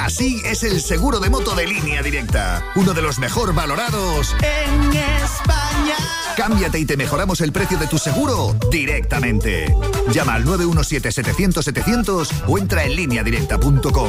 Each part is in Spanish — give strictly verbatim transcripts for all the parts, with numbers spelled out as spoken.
Así es el seguro de moto de Línea Directa, uno de los mejor valorados en España. Cámbiate y te mejoramos el precio de tu seguro directamente. Llama al nueve uno siete, setecientos, setecientos o entra en línea directa punto com.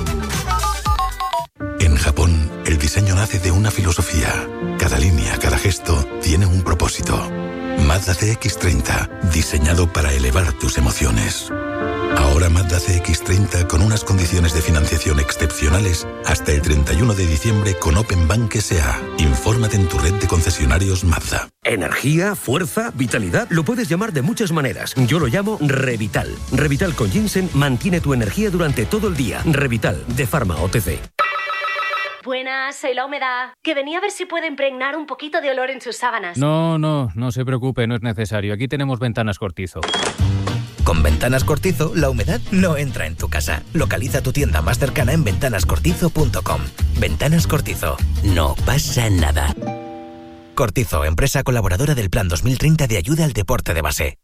En Japón, el diseño nace de una filosofía. Cada línea, cada gesto, tiene un propósito. Mazda C X treinta, diseñado para elevar tus emociones. Ahora Mazda C X treinta con unas condiciones de financiación excepcionales hasta el treinta y uno de diciembre con Open Bank S A. Infórmate en tu red de concesionarios Mazda. Energía, fuerza, vitalidad, lo puedes llamar de muchas maneras. Yo lo llamo Revital. Revital con ginseng mantiene tu energía durante todo el día. Revital, de Pharma O T C. Buenas, soy la humedad. Que venía a ver si puede impregnar un poquito de olor en sus sábanas. No, no, no se preocupe, no es necesario. Aquí tenemos Ventanas Cortizo. Con Ventanas Cortizo, la humedad no entra en tu casa. Localiza tu tienda más cercana en ventanas cortizo punto com. Ventanas Cortizo. No pasa nada. Cortizo, empresa colaboradora del Plan dos mil treinta de ayuda al deporte de base.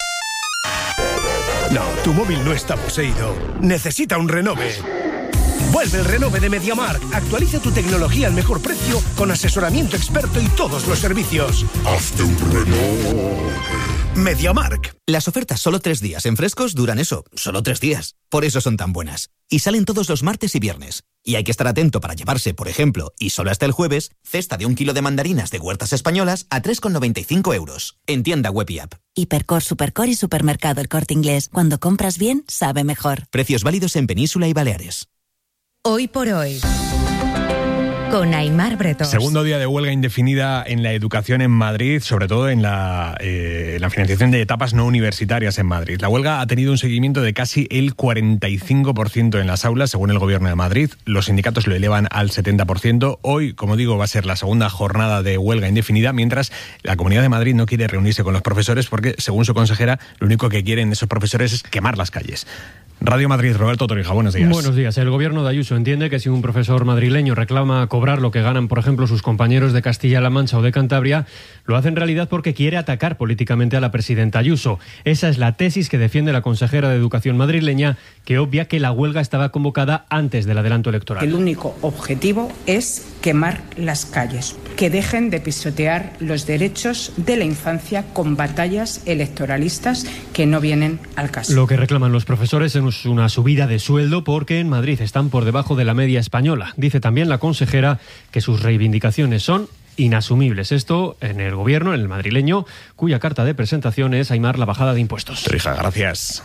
No, tu móvil no está poseído. Necesita un renove. Vuelve el renove de MediaMarkt. Actualiza tu tecnología al mejor precio con asesoramiento experto y todos los servicios. Hazte un renove. MediaMarkt. Las ofertas solo tres días en Frescos duran eso, solo tres días. Por eso son tan buenas. Y salen todos los martes y viernes. Y hay que estar atento para llevarse, por ejemplo, y solo hasta el jueves, cesta de un kilo de mandarinas de Huertas Españolas a tres con noventa y cinco euros. En tienda web y app. Hipercor, Supercor y Supermercado El Corte Inglés. Cuando compras bien, sabe mejor. Precios válidos en Península y Baleares. Hoy por hoy, con Aimar Bretón. Segundo día de huelga indefinida en la educación en Madrid, sobre todo en la, eh, la financiación de etapas no universitarias en Madrid. La huelga ha tenido un seguimiento de casi el cuarenta y cinco por ciento en las aulas, según el Gobierno de Madrid. Los sindicatos lo elevan al setenta por ciento. Hoy, como digo, va a ser la segunda jornada de huelga indefinida, mientras la Comunidad de Madrid no quiere reunirse con los profesores porque, según su consejera, lo único que quieren esos profesores es quemar las calles. Radio Madrid, Roberto Torija, buenos días. Buenos días. El gobierno de Ayuso entiende que si un profesor madrileño reclama cobrar lo que ganan, por ejemplo, sus compañeros de Castilla-La Mancha o de Cantabria, lo hace en realidad porque quiere atacar políticamente a la presidenta Ayuso. Esa es la tesis que defiende la consejera de Educación madrileña, que obvia que la huelga estaba convocada antes del adelanto electoral. El único objetivo es quemar las calles, que dejen de pisotear los derechos de la infancia con batallas electoralistas que no vienen al caso. Lo que reclaman los profesores es una subida de sueldo porque en Madrid están por debajo de la media española. Dice también la consejera que sus reivindicaciones son inasumibles. Esto en el gobierno, en el madrileño, cuya carta de presentación es, Aimar, la bajada de impuestos. Torija, gracias.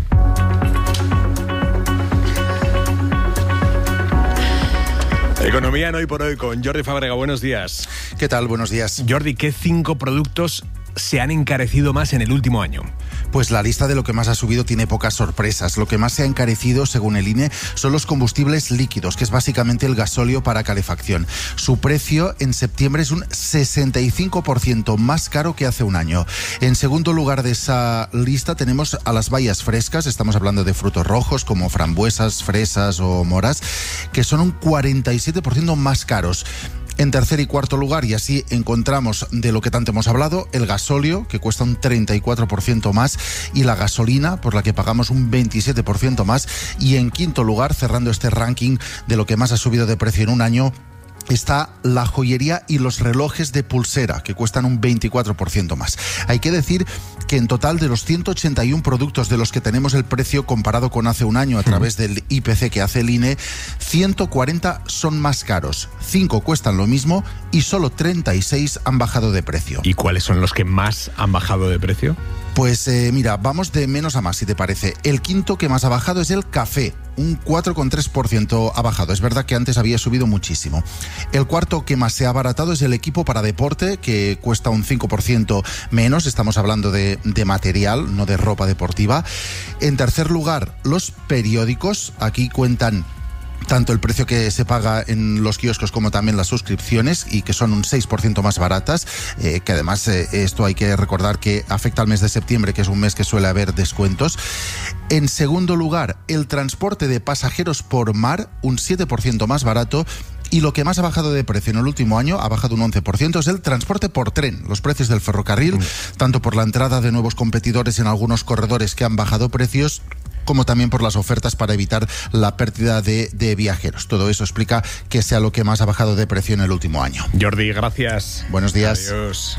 Economía en Hoy por Hoy con Jordi Fábrega. Buenos días. ¿Qué tal? Buenos días. Jordi, ¿qué cinco productos se han encarecido más en el último año? Pues la lista de lo que más ha subido tiene pocas sorpresas. Lo que más se ha encarecido, según el I N E, son los combustibles líquidos, que es básicamente el gasóleo para calefacción. Su precio en septiembre es un sesenta y cinco por ciento más caro que hace un año. En segundo lugar de esa lista tenemos a las bayas frescas, estamos hablando de frutos rojos como frambuesas, fresas o moras, que son un cuarenta y siete por ciento más caros. En tercer y cuarto lugar, y así encontramos de lo que tanto hemos hablado, el gasóleo, que cuesta un treinta y cuatro por ciento más, y la gasolina, por la que pagamos un veintisiete por ciento más. Y en quinto lugar, cerrando este ranking de lo que más ha subido de precio en un año, está la joyería y los relojes de pulsera, que cuestan un veinticuatro por ciento más. Hay que decir que en total de los ciento ochenta y uno productos de los que tenemos el precio comparado con hace un año a través del I P C que hace el I N E, ciento cuarenta son más caros, cinco cuestan lo mismo y solo treinta y seis han bajado de precio. ¿Y cuáles son los que más han bajado de precio? Pues eh, mira, vamos de menos a más, si te parece. El quinto que más ha bajado es el café, un cuatro coma tres por ciento ha bajado. Es verdad que antes había subido muchísimo. El cuarto que más se ha abaratado es el equipo para deporte, que cuesta un cinco por ciento menos. Estamos hablando de, de material, no de ropa deportiva. En tercer lugar, los periódicos. Aquí cuentan tanto el precio que se paga en los kioscos como también las suscripciones, y que son un seis por ciento más baratas, eh, que además eh, esto hay que recordar que afecta al mes de septiembre, que es un mes que suele haber descuentos. En segundo lugar, el transporte de pasajeros por mar, un siete por ciento más barato. Y lo que más ha bajado de precio en el último año, ha bajado un once por ciento, es el transporte por tren. Los precios del ferrocarril, mm. tanto por la entrada de nuevos competidores en algunos corredores que han bajado precios, como también por las ofertas para evitar la pérdida de, de viajeros. Todo eso explica que sea lo que más ha bajado de precio en el último año. Jordi, gracias. Buenos días. Adiós.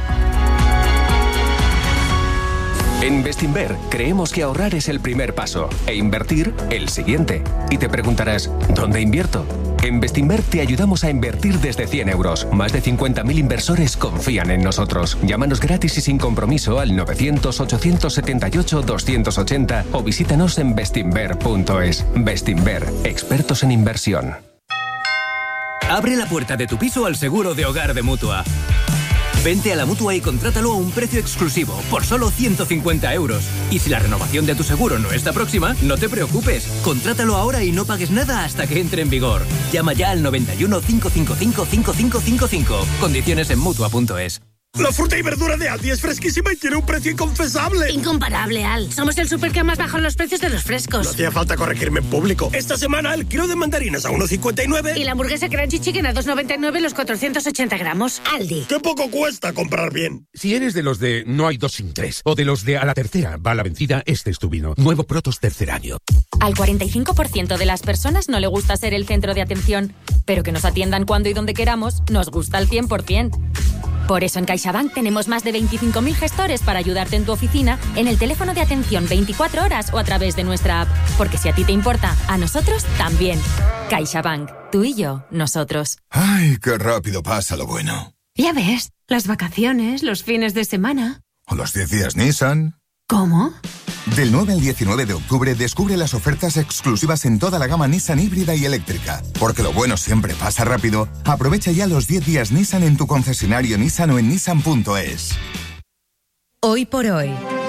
En Bestinver creemos que ahorrar es el primer paso e invertir el siguiente. Y te preguntarás, ¿dónde invierto? En Bestinver te ayudamos a invertir desde cien euros. Más de cincuenta mil inversores confían en nosotros. Llámanos gratis y sin compromiso al novecientos, ochocientos setenta y ocho, doscientos ochenta o visítanos en bestinver punto es. Bestinver, expertos en inversión. Abre la puerta de tu piso al seguro de hogar de Mutua. Vente a la Mutua y contrátalo a un precio exclusivo, por solo ciento cincuenta euros. Y si la renovación de tu seguro no está próxima, no te preocupes. Contrátalo ahora y no pagues nada hasta que entre en vigor. Llama ya al noventa y uno, cinco cinco cinco, cinco cinco cinco cinco. Condiciones en Mutua punto es. La fruta y verdura de Aldi es fresquísima y tiene un precio inconfesable. Incomparable, Al. Somos el súper que más bajan los precios de los frescos. No hacía falta corregirme en público. Esta semana el kilo de mandarinas a uno cincuenta y nueve. Y la hamburguesa Crunchy Chicken a dos noventa y nueve los cuatrocientos ochenta gramos. Aldi. ¡Qué poco cuesta comprar bien! Si eres de los de no hay dos sin tres, o de los de a la tercera va la vencida, este es tu vino. Nuevo Protos tercer año. Al cuarenta y cinco por ciento de las personas no le gusta ser el centro de atención, pero que nos atiendan cuando y donde queramos nos gusta al cien por ciento. Por eso en CaixaBank tenemos más de veinticinco mil gestores para ayudarte en tu oficina, en el teléfono de atención veinticuatro horas o a través de nuestra app. Porque si a ti te importa, a nosotros también. CaixaBank. Tú y yo, nosotros. Ay, qué rápido pasa lo bueno. Ya ves, las vacaciones, los fines de semana. O los diez días Nissan. ¿Cómo? Del nueve al diecinueve de octubre descubre las ofertas exclusivas en toda la gama Nissan híbrida y eléctrica. Porque lo bueno siempre pasa rápido. Aprovecha ya los diez días Nissan en tu concesionario Nissan o en nissan punto es. Hoy por hoy,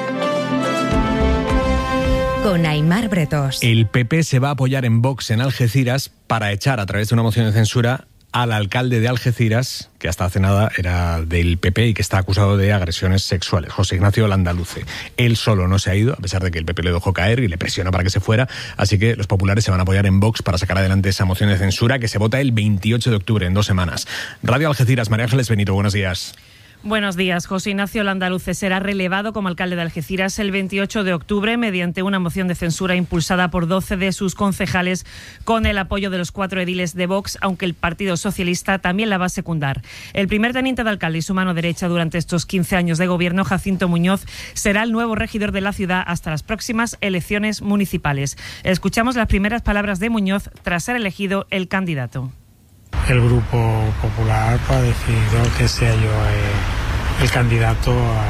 con Aimar Bretos. El P P se va a apoyar en Vox en Algeciras para echar a través de una moción de censura al alcalde de Algeciras, que hasta hace nada era del P P y que está acusado de agresiones sexuales, José Ignacio Landaluce. Él solo no se ha ido, a pesar de que el P P le dejó caer y le presionó para que se fuera, así que los populares se van a apoyar en Vox para sacar adelante esa moción de censura que se vota el veintiocho de octubre, en dos semanas. Radio Algeciras, María Ángeles Benito, buenos días. Buenos días. José Ignacio Landaluce será relevado como alcalde de Algeciras el veintiocho de octubre mediante una moción de censura impulsada por doce de sus concejales con el apoyo de los cuatro ediles de Vox, aunque el Partido Socialista también la va a secundar. El primer teniente de alcalde y su mano derecha durante estos quince años de gobierno, Jacinto Muñoz, será el nuevo regidor de la ciudad hasta las próximas elecciones municipales. Escuchamos las primeras palabras de Muñoz tras ser elegido el candidato. El Grupo Popular ha decidido que sea yo eh, el candidato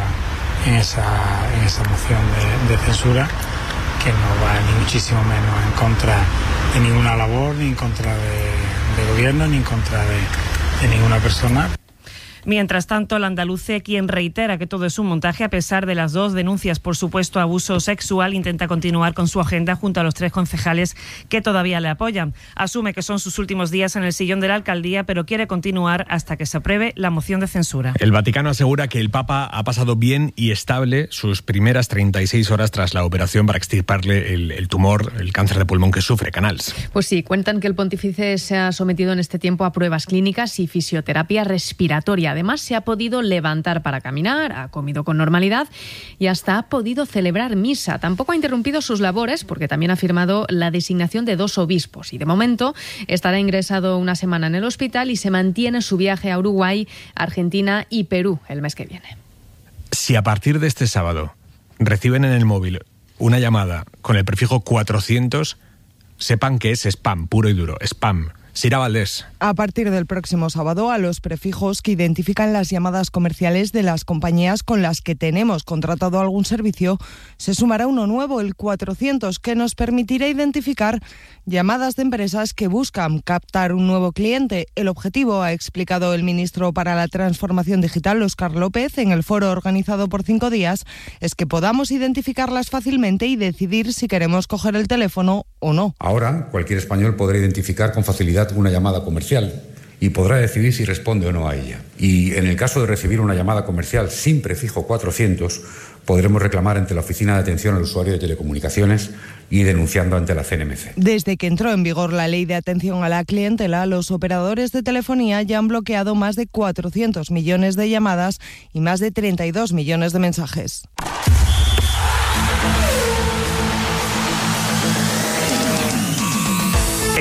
a, en, esa, en esa moción de, de censura, que no va ni muchísimo menos en contra de ninguna labor, ni en contra de, de gobierno, ni en contra de, de ninguna persona. Mientras tanto, Landaluce, quien reitera que todo es un montaje a pesar de las dos denuncias por supuesto abuso sexual, intenta continuar con su agenda junto a los tres concejales que todavía le apoyan. Asume que son sus últimos días en el sillón de la alcaldía, pero quiere continuar hasta que se apruebe la moción de censura. El Vaticano asegura que el Papa ha pasado bien y estable sus primeras treinta y seis horas tras la operación para extirparle el, el tumor, el cáncer de pulmón que sufre. Canals. Pues sí, cuentan que el pontífice se ha sometido en este tiempo a pruebas clínicas y fisioterapia respiratoria. Además, se ha podido levantar para caminar, ha comido con normalidad y hasta ha podido celebrar misa. Tampoco ha interrumpido sus labores porque también ha firmado la designación de dos obispos y de momento estará ingresado una semana en el hospital y se mantiene su viaje a Uruguay, Argentina y Perú el mes que viene. Si a partir de este sábado reciben en el móvil una llamada con el prefijo cuatrocientos, sepan que es spam, puro y duro, spam. Sira Valdés. A partir del próximo sábado, a los prefijos que identifican las llamadas comerciales de las compañías con las que tenemos contratado algún servicio, se sumará uno nuevo, el cuatrocientos, que nos permitirá identificar llamadas de empresas que buscan captar un nuevo cliente. El objetivo, ha explicado el ministro para la Transformación Digital, Óscar López, en el foro organizado por cinco días, es que podamos identificarlas fácilmente y decidir si queremos coger el teléfono o no. Ahora, cualquier español podrá identificar con facilidad una llamada comercial y podrá decidir si responde o no a ella. Y en el caso de recibir una llamada comercial sin prefijo cuatrocientos, podremos reclamar ante la Oficina de Atención al Usuario de Telecomunicaciones y denunciando ante la C N M C. Desde que entró en vigor la Ley de Atención a la Clientela, los operadores de telefonía ya han bloqueado más de cuatrocientos millones de llamadas y más de treinta y dos millones de mensajes.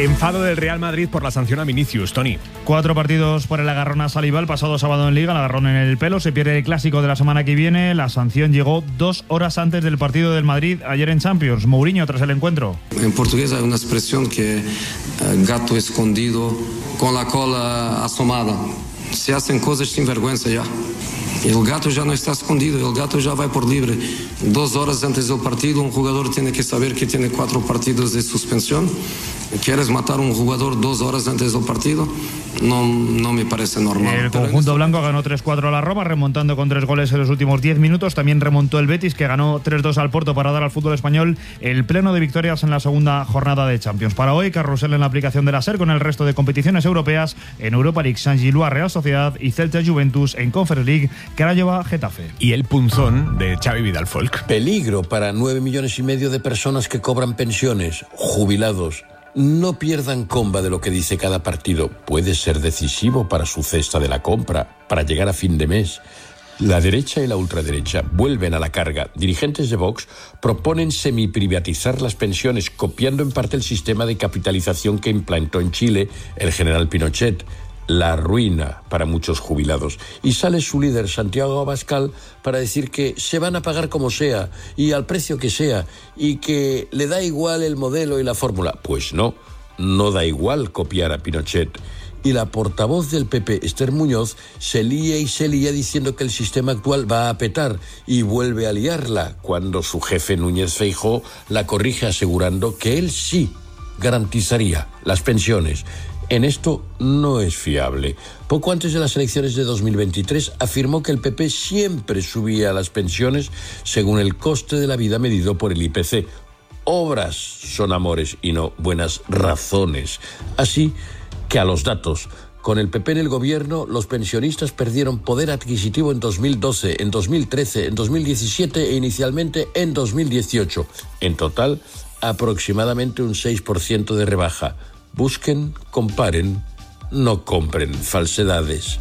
Enfado del Real Madrid por la sanción a Vinicius, Tony. Cuatro partidos por el agarrón a Saliba el pasado sábado en Liga, el agarrón en el pelo, se pierde el clásico de la semana que viene. La sanción llegó dos horas antes del partido del Madrid ayer en Champions. Mourinho tras el encuentro. En portugués hay una expresión que eh, gato escondido con la cola asomada. Se hacen cosas sin vergüenza ya. El gato ya no está escondido, el gato ya va por libre. Dos horas antes del partido, un jugador tiene que saber que tiene cuatro partidos de suspensión. ¿Quieres matar a un jugador dos horas antes del partido? No, no me parece normal. El conjunto blanco ganó tres cuatro a la Roma, remontando con tres goles en los últimos diez minutos. También remontó el Betis, que ganó tres dos al Porto para dar al fútbol español el pleno de victorias en la segunda jornada de Champions. Para hoy, carrusel en la aplicación de la SER con el resto de competiciones europeas. En Europa League, Saint-Gilloise Real Sociedad y Celta Juventus. En Conference League, Craiova Getafe. Y el punzón de Xavi Vidal Folk. Peligro para nueve millones y medio de personas que cobran pensiones, jubilados. No pierdan comba de lo que dice cada partido. Puede ser decisivo para su cesta de la compra, para llegar a fin de mes. La derecha y la ultraderecha vuelven a la carga. Dirigentes de Vox proponen semiprivatizar las pensiones, copiando en parte el sistema de capitalización que implantó en Chile el general Pinochet. La ruina para muchos jubilados. Y sale su líder, Santiago Abascal, para decir que se van a pagar como sea y al precio que sea y que le da igual el modelo y la fórmula. Pues no, no da igual copiar a Pinochet. Y la portavoz del P P, Esther Muñoz, se lía y se lía diciendo que el sistema actual va a petar y vuelve a liarla cuando su jefe Núñez Feijóo la corrige asegurando que él sí garantizaría las pensiones. En esto no es fiable. Poco antes de las elecciones de dos mil veintitrés afirmó que el P P siempre subía las pensiones según el coste de la vida medido por el I P C. Obras son amores y no buenas razones. Así que a los datos. Con el P P en el gobierno, los pensionistas perdieron poder adquisitivo en dos mil doce, en dos mil trece, en dos mil diecisiete e inicialmente en dos mil dieciocho. En total, aproximadamente un seis por ciento de rebaja. Busquen, comparen, no compren falsedades.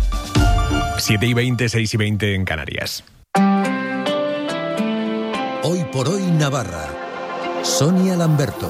siete y veinte, seis y veinte en Canarias. Hoy por hoy Navarra. Sonia Lamberto.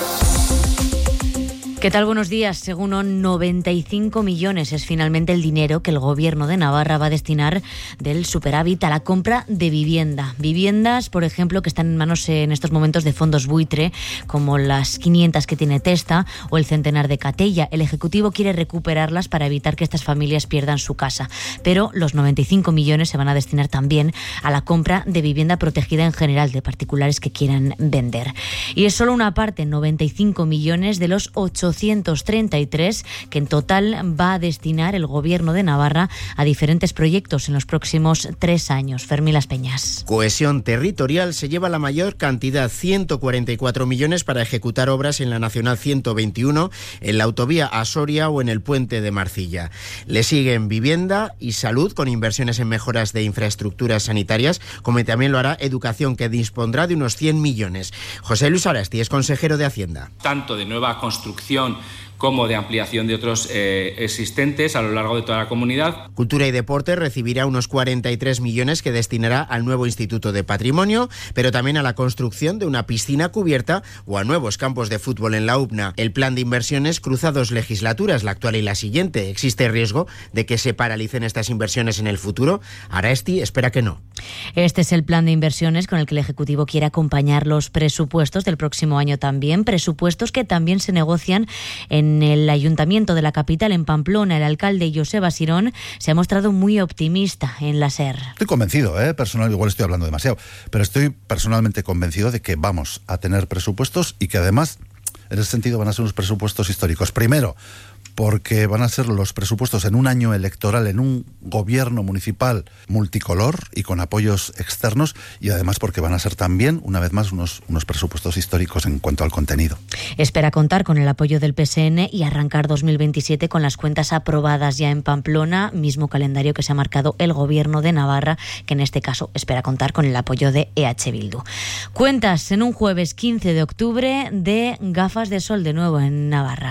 ¿Qué tal? Buenos días. Según noventa y cinco millones es finalmente el dinero que el Gobierno de Navarra va a destinar del superávit a la compra de vivienda. Viviendas, por ejemplo, que están en manos en estos momentos de fondos buitre, como las quinientas que tiene Testa o el centenar de Catella. El Ejecutivo quiere recuperarlas para evitar que estas familias pierdan su casa. Pero los noventa y cinco millones se van a destinar también a la compra de vivienda protegida en general, de particulares que quieran vender. Y es solo una parte, noventa y cinco millones de los ochocientos treinta y tres que en total va a destinar el Gobierno de Navarra a diferentes proyectos en los próximos tres años. Fermín Las Peñas. Cohesión territorial se lleva la mayor cantidad, ciento cuarenta y cuatro millones para ejecutar obras en la Nacional ciento veintiuno, en la autovía a Soria o en el puente de Marcilla. Le siguen vivienda y salud, con inversiones en mejoras de infraestructuras sanitarias, como también lo hará educación, que dispondrá de unos cien millones. José Luis Arasti es consejero de Hacienda. Tanto de nueva construcción como de ampliación de otros eh, existentes a lo largo de toda la comunidad. Cultura y Deporte recibirá unos cuarenta y tres millones que destinará al nuevo Instituto de Patrimonio, pero también a la construcción de una piscina cubierta o a nuevos campos de fútbol en la U B N A. El plan de inversiones cruza dos legislaturas, la actual y la siguiente. ¿Existe riesgo de que se paralicen estas inversiones en el futuro? Arasti espera que no. Este es el plan de inversiones con el que el Ejecutivo quiere acompañar los presupuestos del próximo año también, presupuestos que también se negocian en el Ayuntamiento de la capital, en Pamplona. El alcalde Joseba Sirón se ha mostrado muy optimista en la SER. Estoy convencido, ¿eh? Personal, igual estoy hablando demasiado, pero estoy personalmente convencido de que vamos a tener presupuestos y que además, en ese sentido, van a ser unos presupuestos históricos. Primero, porque van a ser los presupuestos en un año electoral, en un gobierno municipal multicolor y con apoyos externos, y además porque van a ser también, una vez más, unos, unos presupuestos históricos en cuanto al contenido. Espera contar con el apoyo del P S N y arrancar dos mil veintisiete con las cuentas aprobadas ya en Pamplona, mismo calendario que se ha marcado el Gobierno de Navarra, que en este caso espera contar con el apoyo de E H Bildu. Cuentas en un jueves quince de octubre de gafas de sol de nuevo en Navarra.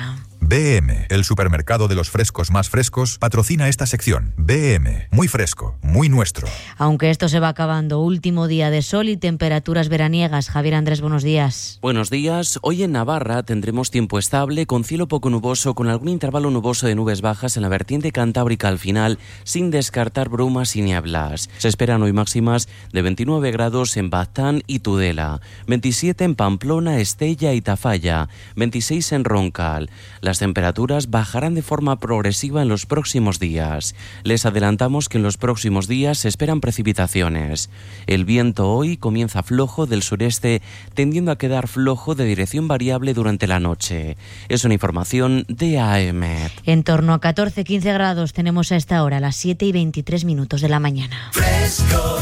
B M, el supermercado de los frescos más frescos, patrocina esta sección. B M, muy fresco, muy nuestro. Aunque esto se va acabando, último día de sol y temperaturas veraniegas. Javier Andrés, buenos días. Buenos días. Hoy en Navarra tendremos tiempo estable, con cielo poco nuboso, con algún intervalo nuboso de nubes bajas en la vertiente cantábrica al final, sin descartar brumas y nieblas. Se esperan hoy máximas de veintinueve grados en Baztán y Tudela, veintisiete en Pamplona, Estella y Tafalla, veintiséis en Roncal. Las temperaturas bajarán de forma progresiva en los próximos días. Les adelantamos que en los próximos días se esperan precipitaciones. El viento hoy comienza flojo del sureste, tendiendo a quedar flojo de dirección variable durante la noche. Es una información de A E M E T. En torno a catorce a quince grados tenemos a esta hora, a las siete y veintitrés minutos de la mañana. Fresco,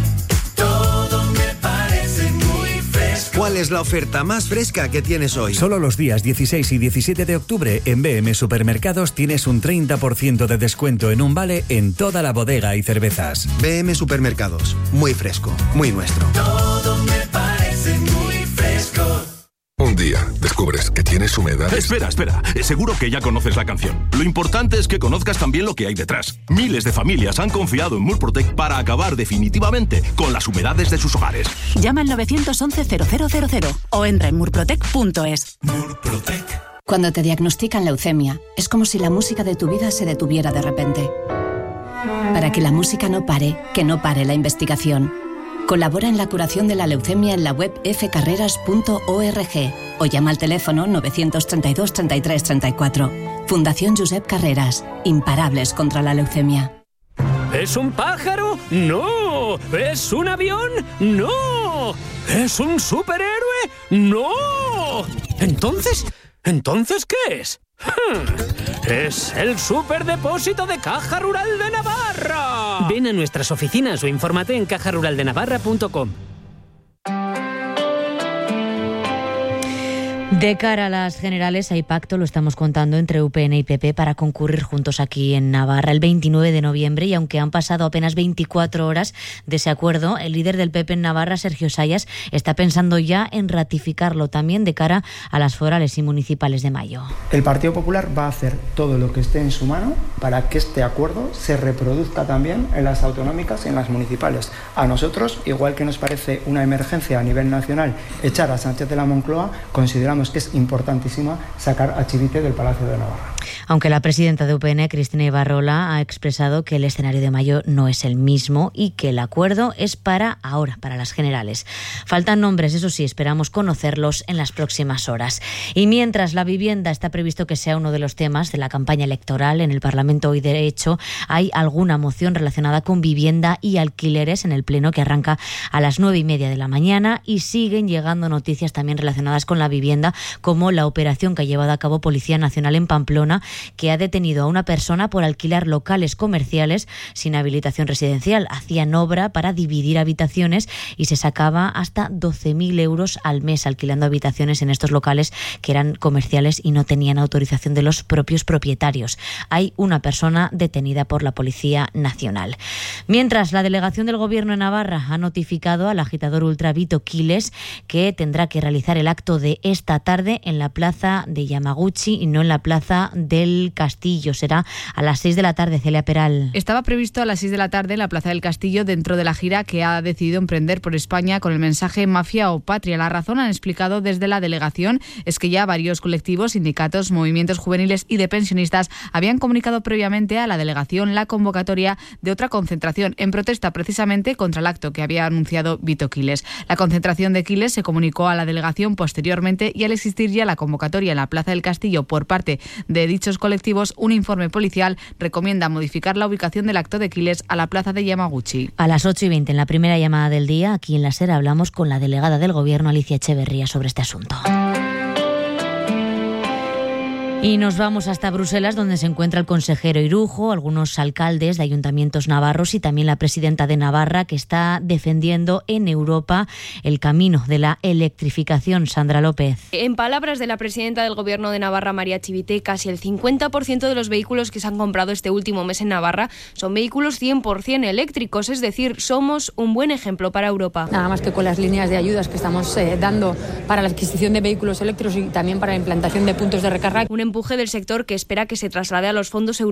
todo me parece muy fresco. ¿Cuál es la oferta más fresca que tienes hoy? Solo los días dieciséis y diecisiete de octubre en B M Supermercados tienes un treinta por ciento de descuento en un vale en toda la bodega y cervezas. B M Supermercados, muy fresco, muy nuestro. Todo me parece muy fresco. Un día descubres que tienes humedad. Espera, espera. Seguro que ya conoces la canción. Lo importante es que conozcas también lo que hay detrás. Miles de familias han confiado en Murprotec para acabar definitivamente con las humedades de sus hogares. Llama al nueve once cero cero cero cero o entra en murprotec punto es. Murprotec. Cuando te diagnostican leucemia, es como si la música de tu vida se detuviera de repente. Para que la música no pare, que no pare la investigación. Colabora en la curación de la leucemia en la web f carreras punto org o llama al teléfono nueve tres dos, treinta y tres, treinta y cuatro. Fundación Josep Carreras, imparables contra la leucemia. ¿Es un pájaro? ¡No! ¿Es un avión? ¡No! ¿Es un superhéroe? ¡No! ¿Entonces? ¿Entonces qué es? ¡Es el Superdepósito de Caja Rural de Navarra! Ven a nuestras oficinas o infórmate en caja rural de navarra punto com. De cara a las generales hay pacto, lo estamos contando, entre U P N y P P para concurrir juntos aquí en Navarra el veintinueve de noviembre, y aunque han pasado apenas veinticuatro horas de ese acuerdo, el líder del P P en Navarra, Sergio Sayas, está pensando ya en ratificarlo también de cara a las forales y municipales de mayo. El Partido Popular va a hacer todo lo que esté en su mano para que este acuerdo se reproduzca también en las autonómicas y en las municipales. A nosotros, igual que nos parece una emergencia a nivel nacional echar a Sánchez de la Moncloa, consideramos que es importantísima sacar a Chivite del Palacio de Navarra. Aunque la presidenta de U P N, Cristina Ibarrola, ha expresado que el escenario de mayo no es el mismo y que el acuerdo es para ahora, para las generales. Faltan nombres, eso sí, esperamos conocerlos en las próximas horas. Y mientras la vivienda está previsto que sea uno de los temas de la campaña electoral en el Parlamento, hoy de hecho hay alguna moción relacionada con vivienda y alquileres en el Pleno que arranca a las nueve y media de la mañana, y siguen llegando noticias también relacionadas con la vivienda, como la operación que ha llevado a cabo Policía Nacional en Pamplona, que ha detenido a una persona por alquilar locales comerciales sin habilitación residencial. Hacían obra para dividir habitaciones y se sacaba hasta doce mil euros al mes alquilando habitaciones en estos locales que eran comerciales y no tenían autorización de los propios propietarios. Hay una persona detenida por la Policía Nacional. Mientras, la delegación del Gobierno de Navarra ha notificado al agitador ultra Vito Quiles que tendrá que realizar el acto de esta tarde en la plaza de Yamaguchi y no en la plaza del Castillo. Será a las seis de la tarde, Celia Peral. Estaba previsto a las seis de la tarde en la plaza del Castillo, dentro de la gira que ha decidido emprender por España con el mensaje Mafia o Patria. La razón, han explicado desde la delegación, es que ya varios colectivos, sindicatos, movimientos juveniles y de pensionistas habían comunicado previamente a la delegación la convocatoria de otra concentración en protesta precisamente contra el acto que había anunciado Vito Quiles. La concentración de Quiles se comunicó a la delegación posteriormente, y al existir ya la convocatoria en la plaza del Castillo por parte de dichos colectivos, un informe policial recomienda modificar la ubicación del acto de Quiles a la plaza de Yamaguchi. A las ocho y veinte, en la primera llamada del día, aquí en la SER, hablamos con la delegada del Gobierno, Alicia Echeverría, sobre este asunto. Y nos vamos hasta Bruselas, donde se encuentra el consejero Irujo, algunos alcaldes de ayuntamientos navarros y también la presidenta de Navarra, que está defendiendo en Europa el camino de la electrificación. Sandra López. En palabras de la presidenta del Gobierno de Navarra, María Chivite, casi el cincuenta por ciento de los vehículos que se han comprado este último mes en Navarra son vehículos cien por ciento eléctricos, es decir, somos un buen ejemplo para Europa. Nada más que con las líneas de ayudas que estamos eh, dando para la adquisición de vehículos eléctricos y también para la implantación de puntos de recarga. Un empuje del sector que espera que se traslade a los fondos europeos